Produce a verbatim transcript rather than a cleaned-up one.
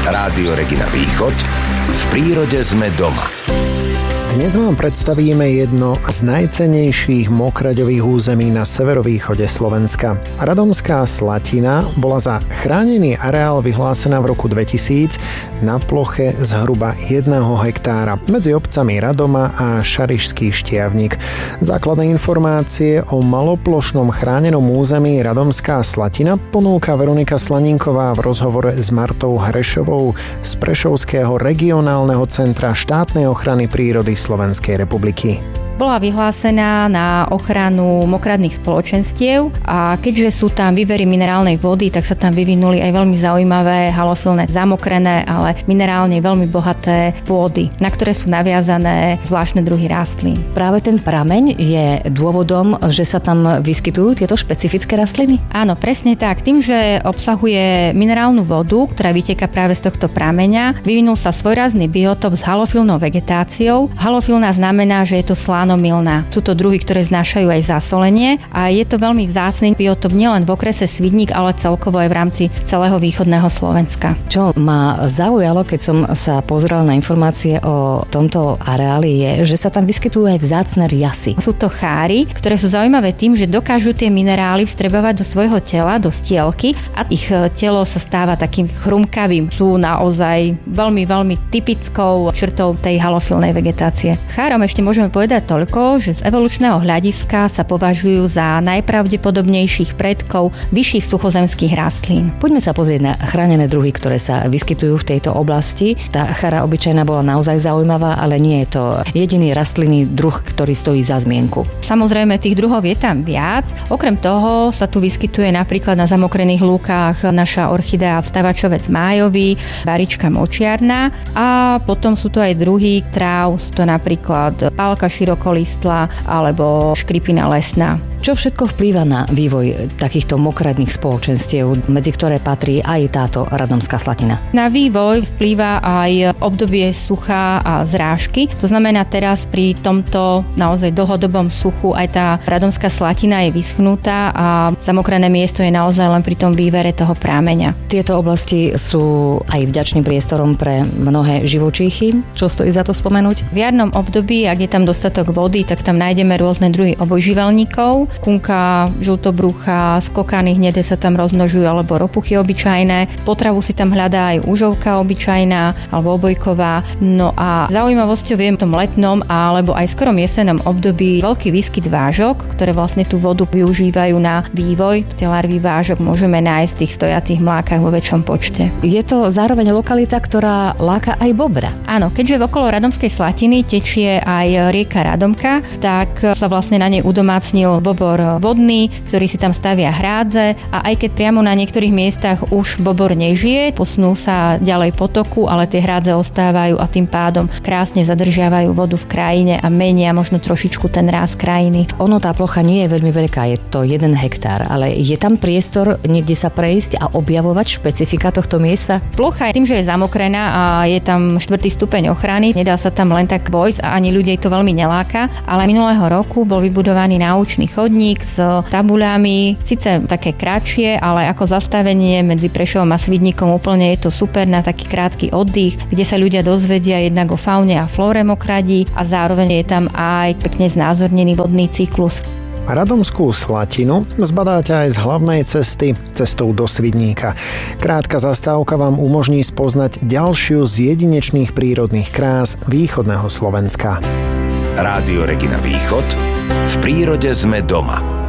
Rádio Regina Východ. V prírode sme doma. Dnes vám predstavíme jedno z najcennejších mokraďových území na severovýchode Slovenska. Radomská Slatina bola za chránený areál vyhlásená v roku dvetisíc na ploche zhruba jedného hektára medzi obcami Radoma a Šarišský Štiavnik. Základné informácie o maloplošnom chránenom území Radomská Slatina ponúka Veronika Slaninková v rozhovore s Martou Hrešovou z Prešovského regionálneho centra štátnej ochrany prírody Slovenskej republiky. Bola vyhlásená na ochranu mokradných spoločenstiev a keďže sú tam vývery minerálnej vody, tak sa tam vyvinuli aj veľmi zaujímavé halofilné zamokrené, ale minerálne veľmi bohaté pôdy, na ktoré sú naviazané zvláštne druhy rastlín. Práve ten prameň je dôvodom, že sa tam vyskytujú tieto špecifické rastliny? Áno, presne tak. Tým, že obsahuje minerálnu vodu, ktorá vyteká práve z tohto prameňa, vyvinul sa svojrázny biotop s halofilnou vegetáciou. Halofilná znamená, že je to slán milná. Sú to druhy, ktoré znášajú aj zasolenie a je to veľmi vzácny biotop nielen v okrese Svidník, ale celkovo aj v rámci celého východného Slovenska. Čo ma zaujalo, keď som sa pozrela na informácie o tomto areáli, je, že sa tam vyskytujú aj vzácne riasy. Sú to cháry, ktoré sú zaujímavé tým, že dokážu tie minerály vstrebávať do svojho tela, do stielky a ich telo sa stáva takým chrumkavým. Sú naozaj veľmi, veľmi typickou črtou tej halofilnej vegetácie. Chárom ešte môžeme povedať to, že z evolučného hľadiska sa považujú za najpravdepodobnejších predkov vyšších suchozemských rastlín. Poďme sa pozrieť na chránené druhy, ktoré sa vyskytujú v tejto oblasti. Tá chara obyčajná bola naozaj zaujímavá, ale nie je to jediný rastlinný druh, ktorý stojí za zmienku. Samozrejme, tých druhov je tam viac. Okrem toho sa tu vyskytuje napríklad na zamokrených lúkach naša orchidea vstavačovec májový, barička močiarna a potom sú to aj druhy tráv, sú to napríklad pálka široko listla alebo škripina lesná. Čo všetko vplýva na vývoj takýchto mokradných spoločenstiev, medzi ktoré patrí aj táto Radomská Slatina? Na vývoj vplýva aj obdobie sucha a zrážky. To znamená, teraz pri tomto naozaj dlhodobom suchu aj tá Radomská Slatina je vyschnutá a zamokrené miesto je naozaj len pri tom vývere toho prámeňa. Tieto oblasti sú aj vďačným priestorom pre mnohé živočíchy. Čo stojí za to spomenúť? V jarnom období, ak je tam dostatok vody, tak tam nájdeme rôzne druhy obojživelníkov. Kunka, žltobrucha, skokany hnedé sa tam rozmnožujú alebo ropuchy obyčajné. Potravu si tam hľadá aj úžovka obyčajná alebo obojková. No a zaujímavosťou je v tom letnom alebo aj skorom jesennom období veľký výskyt vážok, ktoré vlastne tú vodu využívajú na vývoj. Tie larvy vážok môžeme nájsť v tých stojatých mlákach vo väčšom počte. Je to zároveň lokalita, ktorá láka aj bobra. Áno, keďže okolo Radomskej Slatiny tečie aj rieka Radomka, tak sa vlastne na nej udomácnil bobor vodný, ktorý si tam stavia hrádze a aj keď priamo na niektorých miestach už bobor nežije, posunul sa ďalej potoku, ale tie hrádze ostávajú a tým pádom krásne zadržiavajú vodu v krajine a menia možno trošičku ten ráz krajiny. Ono, tá plocha nie je veľmi veľká, je to jeden hektár, ale je tam priestor niekde sa prejsť a objavovať špecifika tohto miesta? Plocha je tým, že je zamokrená a je tam štvrtý stupeň ochrany, nedá sa tam len tak vojsť a ani ľudia to veľmi neláka, ale minulého roku bol vybudovaný náučný chodník s tabuľami, síce také kratšie, ale ako zastavenie medzi Prešovom a Svidníkom úplne je to super na taký krátky oddych, kde sa ľudia dozvedia jednak o faune a flóre mokradí a zároveň je tam aj pekne znázornený vodný cyklus. Radomskú Slatinu zbadáte aj z hlavnej cesty cestou do Svidníka. Krátka zastávka vám umožní spoznať ďalšiu z jedinečných prírodných krás východného Slovenska. Rádio Regina Východ. V prírode sme doma.